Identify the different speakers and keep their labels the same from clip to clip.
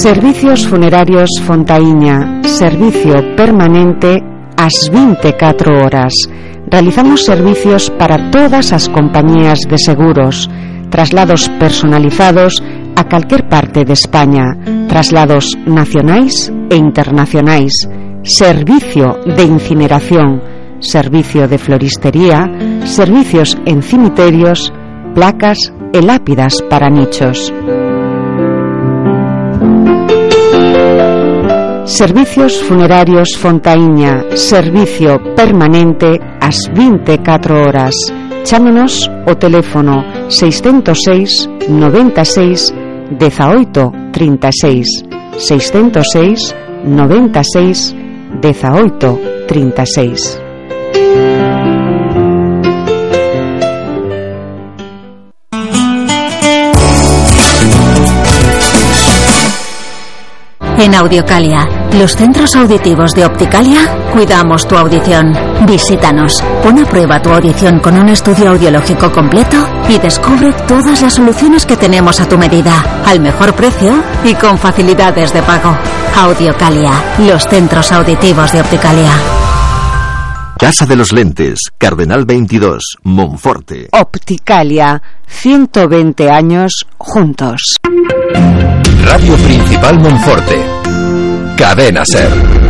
Speaker 1: Servicios Funerarios Fontaíña, servicio permanente ás 24 horas. Realizamos servicios para todas as compañías de seguros, traslados personalizados a calquer parte de España, traslados nacionais e internacionais, servicio de incineración, servicio de floristería, servicios en cimiterios, placas e lápidas para nichos. Servicios Funerarios Fontaíña, servicio permanente ás 24 horas. Chámenos ao teléfono 606 96 18 36, 606 96 18 36.
Speaker 2: En Audiocalia, los centros auditivos de Opticalia, cuidamos tu audición. Visítanos, pon a prueba tu audición con un estudio audiológico completo y descubre todas las soluciones que tenemos a tu medida, al mejor precio y con facilidades de pago. Audiocalia, los centros auditivos de Opticalia.
Speaker 3: Casa de los Lentes, Cardenal 22, Monforte.
Speaker 1: Opticalia, 120 años juntos.
Speaker 3: Radio Principal Monforte. Cadena Ser.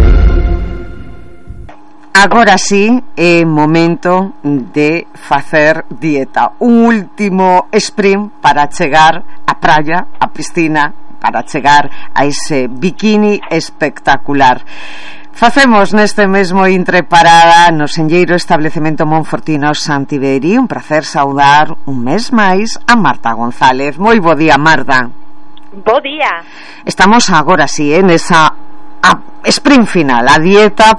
Speaker 1: Agora sí é momento de facer dieta. Un último sprint para chegar á praia, á piscina, para chegar a ese bikini espectacular. Facemos neste mesmo Intreparada no senlleiro establecemento monfortino Santiberi. Un placer saudar un mes máis a Marta González. Moi bo día, Marta.
Speaker 4: Bo día.
Speaker 1: Estamos agora sí, nesa sprint final, a dieta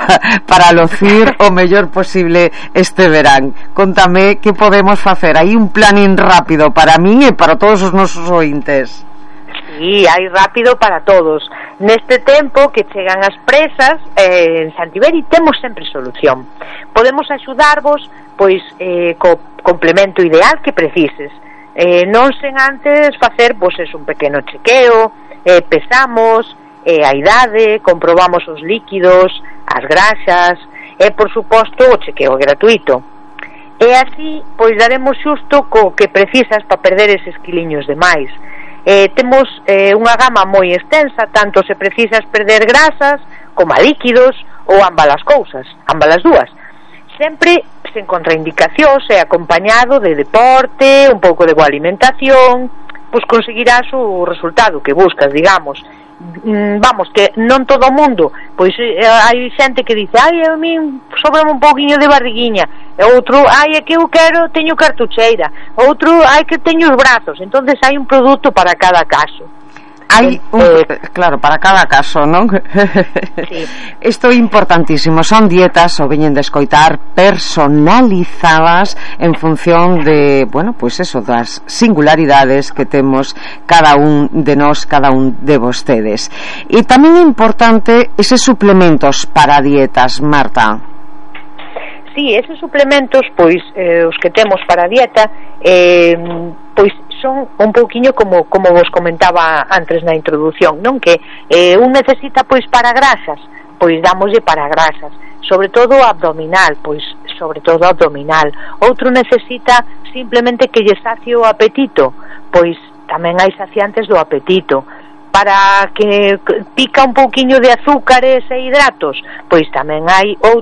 Speaker 1: para lucir o mellor posible este verán. Contame que podemos facer. Hai un planning rápido para min e para todos os nosos ointes.
Speaker 4: Sí, hai rápido para todos. Neste tempo que chegan as presas, en Santiberi temos sempre solución. Podemos axudarvos pois co complemento ideal que precises. Non sen antes facer pois un pequeno chequeo, pesamos a idade, comprobamos os líquidos, as graxas e por suposto o chequeo gratuito. E así pois daremos xusto co que precisas para perder eses quiliños de máis. Temos unha gama moi extensa, tanto se precisas perder grasas como líquidos ou ambas as cousas, ambas as dúas. Sempre sen contraindicacións e acompañado de deporte, un pouco de boa alimentación, pois conseguirás o resultado que buscas, digamos. Vamos, que non todo o mundo, pois hai xente que dice, ai, a min sobrame un pouquiño de barriguiña, e outro, ai, é que eu quero, teño cartucheira, outro, ai, que teño os brazos. Entonces hai un produto para cada caso.
Speaker 1: Hai claro, para cada caso, non? Sí. Isto é importantísimo, son dietas, o veñen de escoitar, personalizadas en función de, bueno, pois eso, das singularidades que temos cada un de nós, cada un de vostedes. E tamén é importante eses suplementos para dietas, Marta.
Speaker 4: Sí, eses suplementos, pois, os que temos para a dieta, pois, son un pouquiño como vos comentaba antes na introdución, non? Que un necesita pois para grasas, pois dámoslle para grasas, sobre todo abdominal, pois sobre todo abdominal. Outro necesita simplemente que lle sacie o apetito, pois tamén hai saciantes do apetito. Para que pica un pouquiño de azúcares e hidratos, pois tamén hai